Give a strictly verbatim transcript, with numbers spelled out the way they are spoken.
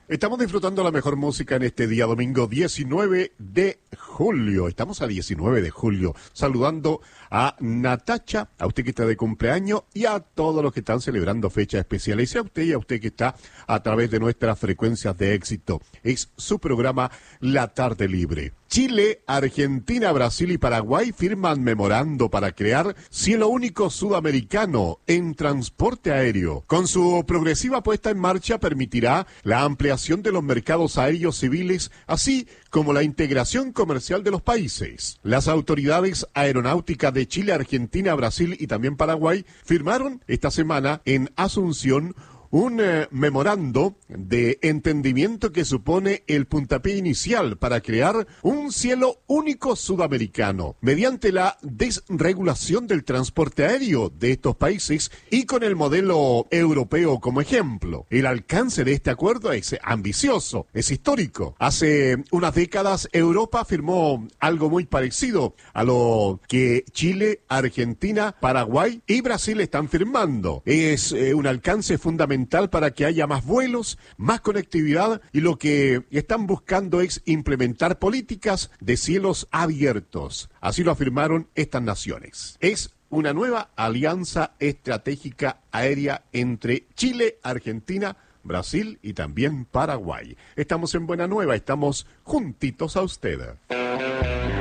Estamos disfrutando la mejor música en este día domingo diecinueve de julio. Estamos a diecinueve de julio. Saludando a Natacha, a usted que está de cumpleaños y a todos los que están celebrando fechas especiales. Y a usted y a usted que está a través de nuestras frecuencias de éxito. Es su programa La Tarde Libre. Chile, Argentina, Brasil y Paraguay firman memorando para crear cielo único sudamericano en transporte aéreo. Con su progresiva puesta en marcha permitirá la ampliación de los mercados aéreos civiles, así como la integración comercial de los países. Las autoridades aeronáuticas de Chile, Argentina, Brasil y también Paraguay firmaron esta semana en Asunción un eh, memorando de entendimiento que supone el puntapié inicial para crear un cielo único sudamericano mediante la desregulación del transporte aéreo de estos países y con el modelo europeo como ejemplo. El alcance de este acuerdo es ambicioso, es histórico. Hace unas décadas Europa firmó algo muy parecido a lo que Chile, Argentina, Paraguay y Brasil están firmando. Es eh, un alcance fundamental para que haya más vuelos, más conectividad y lo que están buscando es implementar políticas de cielos abiertos. Así lo afirmaron estas naciones. Es una nueva alianza estratégica aérea entre Chile, Argentina, Brasil y también Paraguay. Estamos en Buena Nueva, estamos juntitos a usted.